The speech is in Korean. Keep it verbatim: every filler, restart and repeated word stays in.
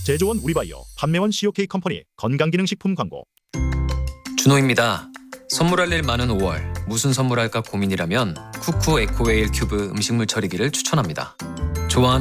제조원 우리바이오, 판매원 씨오케이 컴퍼니 건강기능식품 광고. 준호입니다. 선물할 일 많은 오월, 무슨 선물할까 고민이라면 쿠쿠 에코웨일 큐브 음식물 처리기를 추천합니다.